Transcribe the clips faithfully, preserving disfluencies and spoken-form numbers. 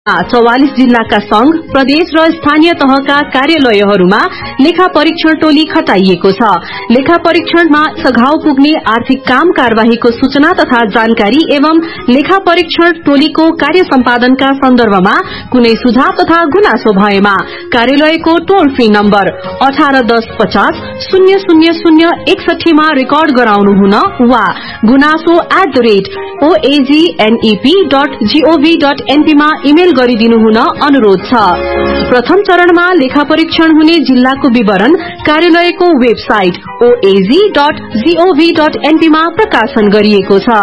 चौवालीस जिल्लाका संघ प्रदेश र स्थानीय तहका कार्यालयहरूमा लेखा परीक्षण टोली खटाइएको छ। लेखा परीक्षणमा सघाउ पुग्ने आर्थिक काम कार्यवाहीको सूचना तथा जानकारी एवं लेखा परीक्षण टोलीको कार्य सम्पादनका सन्दर्भमा कुनै सुझाव तथा गुनासो भएमा कार्यालयको टोल फ्री नम्बर अठार दस पचास शून्य शून्य शून्य एकसठी मा रेकर्ड गराउनु हुन वा गुनासो at the rate ओएजीएनईपी dot gov dot NP मा इमेल गरिदिनु हुन अनुरोध छ। प्रथम चरणमा लेखा परीक्षण हुने जिल्लाको विवरण कार्यालयको website ओएजी dot gov dot NP मा प्रकाशन गरिएको छ।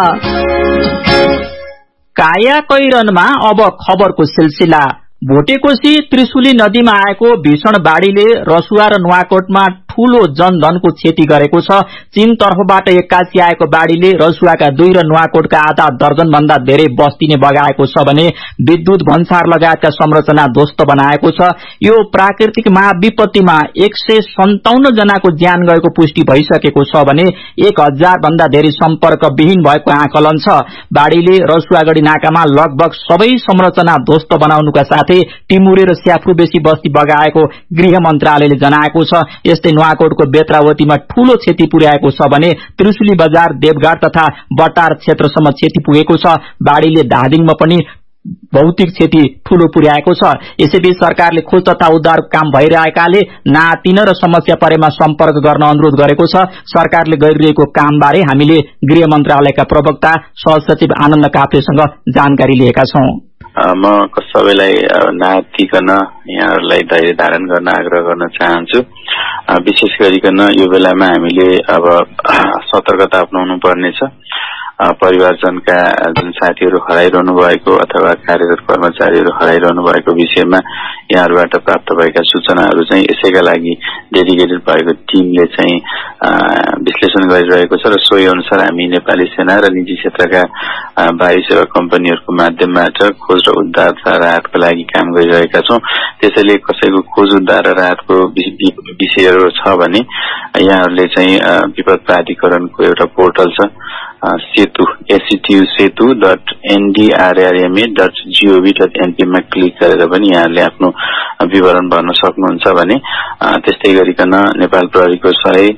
काया कैरनमा अब खबरको सिलसिला। भोटेकोशी त्रिशुली नदीमा आएको भीषण बाढ़ीले रसुवा र नुवाकोटमा ठूलो जनधनको क्षति गरेको छ। चीन तर्फबाट एक्कासी आएको बाढ़ीले रसुवाका दुई र नुवाकोटका आधा दर्जन भन्दा धेरै बस्ती नै बगाएको छ भने विद्युत भन्सार लगायतका संरचना ध्वस्त बनाएको छ। यो प्राकृतिक महाविपत्तिमा एक सय सन्ताउन्न जनाको ज्यान गएको पुष्टि भइसकेको छ भने एक हजार भन्दा धेरै सम्पर्क विहीन भएको आकलन छ। बाढ़ीले रसुवागढ़ी नाकामा लगभग सबै संरचना ध्वस्त बनाउनुका साथै टिमुरे र स्याफ्रु बेसी बस्ती बगाएको गृह मन्त्रालयले जनाएको छ। यस्तै नुवाकोटको बेत्रावतीमा ठूलो क्षति पुर्याएको छ भने त्रिशुली बजार देवघाट तथा बटार क्षेत्रसम्म क्षति पुगेको छ। बाढ़ीले धादिङमा पनि भौतिक क्षति ठूलो पुर्याएको छ। यसैबीच सरकारले खोज तथा उद्धार काम भइरहेकाले नातिन र समस्या परेमा सम्पर्क गर्न अनुरोध गरेको छ। सरकारले गरिरहेको कामबारे हामीले गृह मन्त्रालयका प्रवक्ता सहसचिव आनन्द काफ्लेसँग जानकारी लिएका छौं। म सबैलाई नातिकन यहाँहरूलाई धैर्य धारण गर्न आग्रह गर्न चाहन्छु। विशेष गरिकन यो बेलामा हामीले अब सतर्कता अपनाउनु पर्नेछ। परिवारजनका जुन साथीहरू हराइरहनु भएको अथवा कार्यरत कर्मचारीहरू हराइरहनु भएको विषयमा यहाँहरूबाट प्राप्त भएका सूचनाहरू चाहिँ यसैका लागि डेडिकेटेड भएको टिमले चाहिँ विश्लेषण गरिरहेको छ र सोही अनुसार हामी नेपाली सेना र निजी क्षेत्रका वायु सेवा कम्पनीहरूको माध्यमबाट खोज र उद्धार तथा राहतको लागि काम गरिरहेका छौं। त्यसैले कसैको खोज उद्धार र राहतको विषयहरू छ भने यहाँहरूले चाहिँ विपद प्राधिकरणको एउटा पोर्टल छ सेतु एससीटीयू सेतु dot एनडीआरआरएमए dot gov dot NP मा क्लिक गरेर पनि यहाँहरूले आफ्नो विवरण भर्न सक्नुहुन्छ भने त्यस्तै गरिकन नेपाल प्रहरीको सही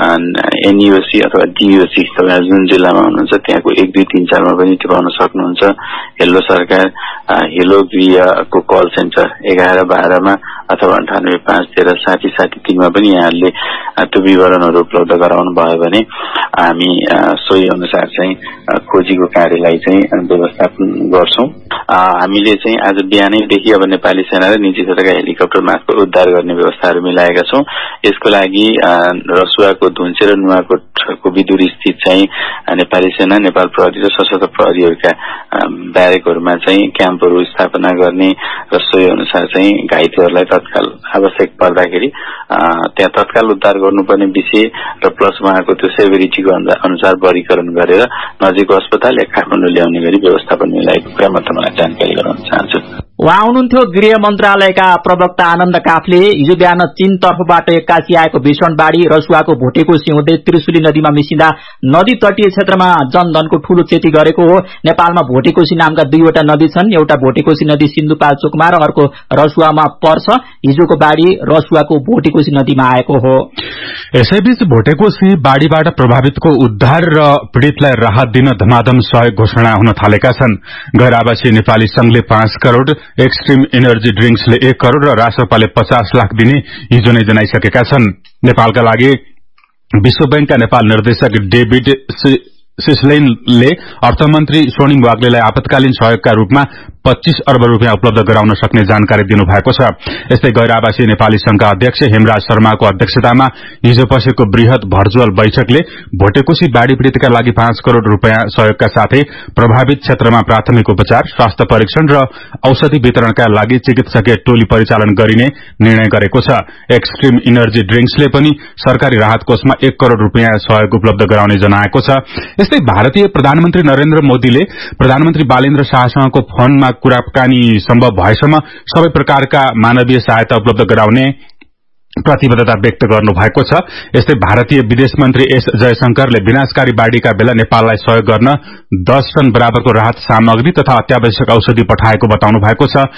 एनयूसी अथवा डीयूसी तपाईँ जुन जिल्लामा हुनुहुन्छ त्यहाँको एक दुई तीन चारमा पनि टिपाउन सक्नुहुन्छ। हेलो सरकार हेलो गृहको कल सेन्टर एघार बाह्रमा अथवा अन्ठानब्बे पाँच तेह्र साठी साठी तीनमा पनि यहाँहरूले त्यो विवरणहरू उपलब्ध गराउनु भयो भने हामी सोही अनुसार चाहिँ खोजीको कार्यलाई चाहिँ व्यवस्थापन गर्छौं। हामीले चाहिँ आज बिहानैदेखि अब नेपाली सेना र निजी क्षेत्रका हेलिकप्टर मार्फत उद्धार गर्ने व्यवस्थाहरू मिलाएका छौं। यसको लागि रसुवाको धुन्चे र नुवाकोटको विदुर स्थित चाहिँ नेपाली सेना नेपाल प्रहरी र सशस्त्र प्रहरीहरूका ब्यारेकहरूमा चाहिँ क्याम्पहरू स्थापना गर्ने र सोही अनुसार चाहिँ घाइतेहरूलाई तत्काल आवश्यक पर्दाखेरि त्यहाँ तत्काल उद्धार गर्नुपर्ने विषय र प्लस उहाँको त्यो सेभरिटीको अनुसार वर्गीकरण गरेर नजिकको अस्पताल या काठमाडौँ ल्याउने गरी व्यवस्थापन मिलाएको कुरा म तपाईँलाई जानकारी गराउन चाहन्छु। उहाँ हुनुहुन्थ्यो गृह मन्त्रालयका प्रवक्ता आनन्द काफ्ले। हिजो बिहान चीन तर्फबाट एक्कासी आएको भीषण बाढ़ी रसुवाको भोटेकोशी हुँदै त्रिशुली नदीमा मिसिँदा नदी तटीय क्षेत्रमा जनधनको ठूलो क्षति गरेको हो। नेपालमा भोटेकोशी नामका दुईवटा नदी छन्। एउटा भोटेकोशी नदी सिन्धुपाल्चोकमा र अर्को रसुवामा पर्छ। हिजोको बाढ़ी रसुवाको भोटेकोशी नदीमा आएको हो। यसैबीच भोटेकोशी बाढ़ीबाट प्रभावितको उद्धार र पीड़ितलाई राहत दिन धमाधम सहयोग घोषणा हुन थालेका छन्। गैर आवासीय नेपाली संघले पाँच करोड़, एक्सट्रीम एनर्जी ड्रिंक्सले एक करोड़ र रासपाले पचास लाख दिने हिजो नै जनाइसकेका छन्। नेपालका लागि विश्व बैंकका नेपाल निर्देशक डेभिड सिस्लेनले अर्थमन्त्री स्वर्णिम वाग्लेलाई आपतकालीन सहयोगका रूपमा पच्चीस अर्ब रूपियाँ उपलब्ध गराउन सक्ने जानकारी दिनुभएको छ। यस्तै गैर आवासीय नेपाली संघका अध्यक्ष हेमराज शर्माको अध्यक्षतामा हिजो बसेको वृहत भर्चुअल बैठकले भोटेकोशी बाढ़ी पीड़ितका लागि पाँच करोड़ रूपियाँ सहयोगका साथै प्रभावित क्षेत्रमा प्राथमिक उपचार, स्वास्थ्य परीक्षण र औषधि वितरणका लागि चिकित्सकीय टोली परिचालन गरिने निर्णय गरेको छ। एक्सट्रीम इनर्जी ड्रिंक्सले पनि सरकारी राहत कोषमा एक करोड़ रूपियाँ सहयोग उपलब्ध गराउने जनाएको छ। यस्तै भारतीय प्रधानमन्त्री नरेन्द्र मोदीले प्रधानमन्त्री बालेन्द्र शाहसँगको फोनमा कुराकानी सम्भव भएसम्म सबै प्रकारका मानवीय सहायता उपलब्ध गराउने प्रतिबद्धता व्यक्त गर्नु भएको छ। यस्तै भारतीय विदेश मन्त्री एस जयशंकरले विनाशकारी बाढ़ीका बेला नेपाललाई सहयोग गर्न दस टन बराबरको राहत सामग्री तथा अत्यावश्यक औषधि पठाएको बताउनु भएको छ।